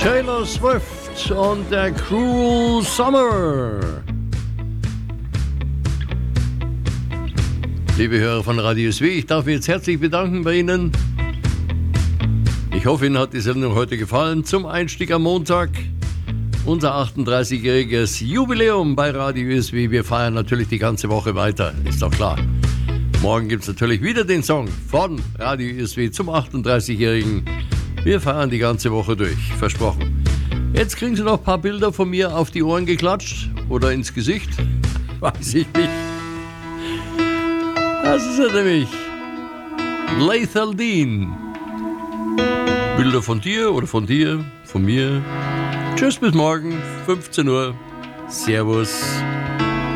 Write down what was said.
Taylor Swift und der Cruel Summer. Liebe Hörer von Radio SW, ich darf mich jetzt herzlich bedanken bei Ihnen. Ich hoffe, Ihnen hat die Sendung heute gefallen. Zum Einstieg am Montag, unser 38-jähriges Jubiläum bei Radio SW. Wir feiern natürlich die ganze Woche weiter, ist doch klar. Morgen gibt es natürlich wieder den Song von Radio SW zum 38-jährigen. Wir feiern die ganze Woche durch, versprochen. Jetzt kriegen Sie noch ein paar Bilder von mir auf die Ohren geklatscht oder ins Gesicht, weiß ich nicht. Das ist er nämlich, Lethal Dean. Bilder von dir oder von dir, von mir. Tschüss, bis morgen, 15 Uhr. Servus.